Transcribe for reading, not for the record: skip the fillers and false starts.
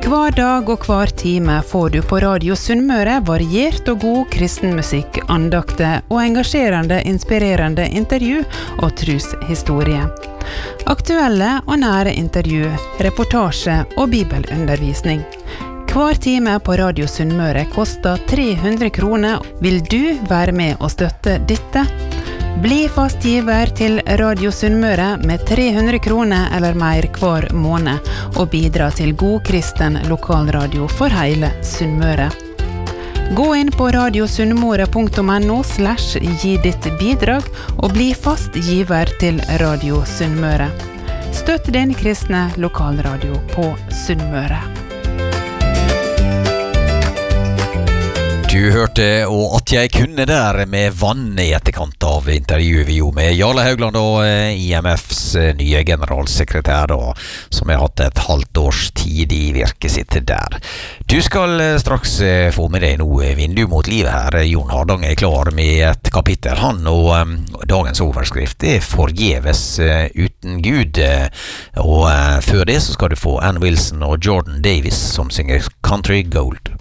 Hver dag og hver time får du på Radio Sunnmøre variert og god kristenmusikk, andakter og engasjerende, inspirerende intervju og troshistorie. Aktuelle og nære intervju, reportasje og bibelundervisning. Hver time på Radio Sunnmøre koster 300 kroner. Vil du være med og støtte dette? Bli fast giver til Radio Sunnmøre med 300 kroner eller mer hver måned og bidra til god kristen lokalradio for hele Sunnmøre. Gå inn på radiosunnmøre.no/gi ditt bidrag og bli fast giver til Radio Sunnmøre. Støtt din kristne lokalradio på Sunnmøre. Du hørte og at jeg kunne der med vann i etterkant av intervjuet vi jo med Jarle Haugland og IMFs nye generalsekretær da, som har hatt et halvt års tid i virket sitt der. Du skal straks få med deg noe vindu mot livet her. Jon Hardang er klar med et kapittel han, og dagens overskrift er Forgjeves uten Gud. Og før det så skal du få Ann Wilson og Jordan Davis som synger Country Gold.